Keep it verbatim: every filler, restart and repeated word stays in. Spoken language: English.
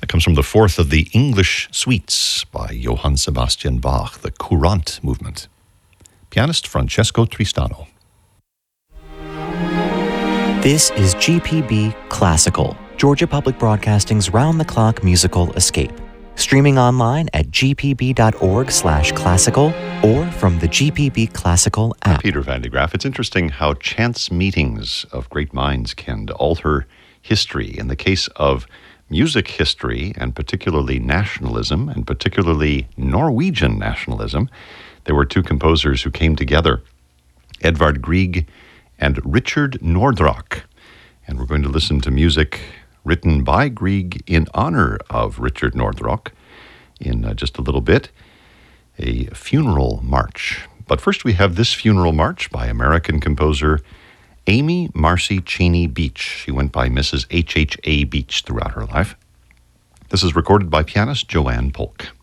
It comes from the fourth of the English Suites by Johann Sebastian Bach, the Courante movement. Pianist Francesco Tristano. This is G P B Classical, Georgia Public Broadcasting's round-the-clock musical escape. Streaming online at g p b dot org slash classical or from the G P B Classical app. Peter Van de Graaff, it's interesting how chance meetings of great minds can alter history. In the case of music history, and particularly nationalism, and particularly Norwegian nationalism, there were two composers who came together, Edvard Grieg and Richard Nordrock. And we're going to listen to music written by Grieg in honor of Richard Nordrock in uh, just a little bit, a funeral march. But first we have this funeral march by American composer Amy Marcy Cheney Beach. She went by Missus H H A Beach throughout her life. This is recorded by pianist Joanne Polk.